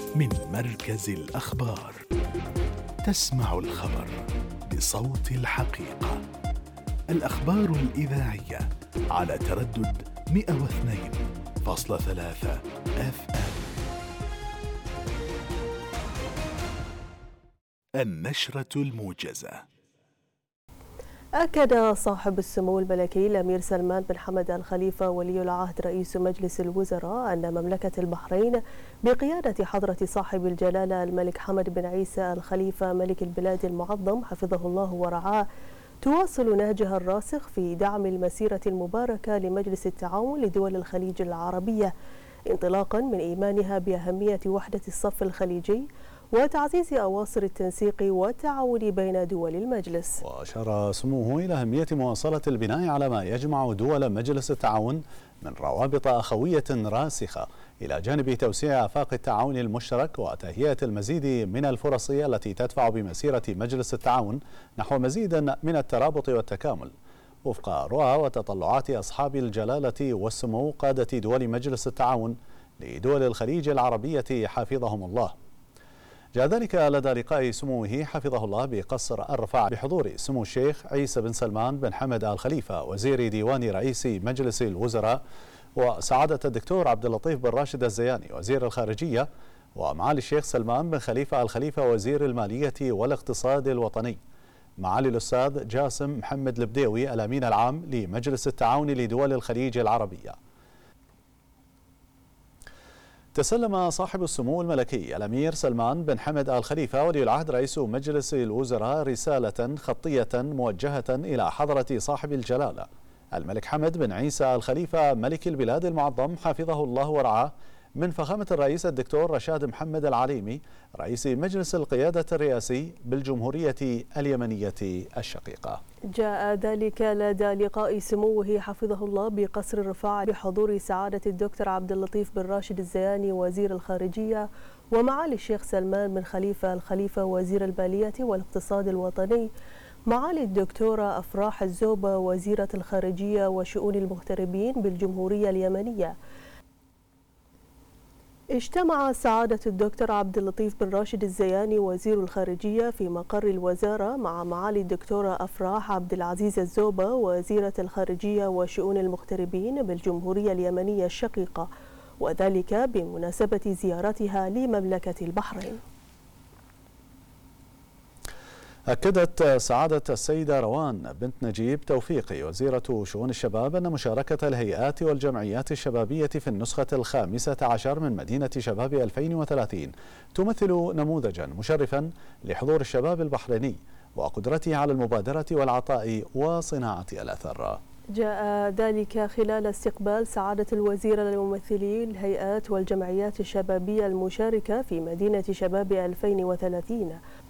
من مركز الأخبار. تسمع الخبر بصوت الحقيقة. الأخبار الإذاعية على تردد 102.3 FM. النشرة الموجزة. أكد صاحب السمو الملكي الأمير سلمان بن حمد آل خليفة ولي العهد رئيس مجلس الوزراء أن مملكة البحرين بقيادة حضرة صاحب الجلالة الملك حمد بن عيسى آل خليفة ملك البلاد المعظم حفظه الله ورعاه تواصل نهجها الراسخ في دعم المسيرة المباركة لمجلس التعاون لدول الخليج العربية، انطلاقا من إيمانها بأهمية وحدة الصف الخليجي وتعزيز أواصر التنسيق والتعاون بين دول المجلس. وأشار سموه إلى أهمية مواصلة البناء على ما يجمع دول مجلس التعاون من روابط أخوية راسخة، إلى جانب توسيع آفاق التعاون المشترك وتهيئة المزيد من الفرص التي تدفع بمسيرة مجلس التعاون نحو مزيد من الترابط والتكامل، وفق رؤى وتطلعات أصحاب الجلالة والسمو قادة دول مجلس التعاون لدول الخليج العربية حفظهم الله. جاء ذلك لدى لقاء سموه حفظه الله بقصر الرفاع بحضور سمو الشيخ عيسى بن سلمان بن حمد آل خليفة وزير ديوان رئيس مجلس الوزراء، وسعادة الدكتور عبد اللطيف بن راشد الزياني وزير الخارجية، ومعالي الشيخ سلمان بن خليفة آل خليفة وزير المالية والاقتصاد الوطني، معالي الأستاذ جاسم محمد البديوي الأمين العام لمجلس التعاون لدول الخليج العربية. تسلم صاحب السمو الملكي الأمير سلمان بن حمد آل خليفة ولي العهد رئيس مجلس الوزراء رسالة خطية موجهة إلى حضرة صاحب الجلالة الملك حمد بن عيسى آل خليفة ملك البلاد المعظم حفظه الله ورعاه، من فخامة الرئيس الدكتور رشاد محمد العليمي رئيس مجلس القيادة الرئاسي بالجمهورية اليمنية الشقيقة. جاء ذلك لدى لقاء سموه حفظه الله بقصر الرفاع بحضور سعادة الدكتور عبد اللطيف بن راشد الزياني وزير الخارجية، ومعالي الشيخ سلمان بن خليفة آل خليفة وزير المالية والاقتصاد الوطني، معالي الدكتورة أفراح الزوبة وزيرة الخارجية وشؤون المغتربين بالجمهورية اليمنية. اجتمع سعادة الدكتور عبد اللطيف بن راشد الزياني وزير الخارجية في مقر الوزارة مع معالي الدكتورة أفراح عبد العزيز الزوبة وزيرة الخارجية وشؤون المغتربين بالجمهورية اليمنية الشقيقة، وذلك بمناسبة زيارتها لمملكة البحرين. أكدت سعادة السيدة روان بنت نجيب توفيقي وزيرة شؤون الشباب أن مشاركة الهيئات والجمعيات الشبابية في النسخة 15 من مدينة شباب 2030 تمثل نموذجا مشرفا لحضور الشباب البحريني وقدرته على المبادرة والعطاء وصناعة الأثر. جاء ذلك خلال استقبال سعادة الوزير لممثلي الهيئات والجمعيات الشبابية المشاركة في مدينة شباب 2030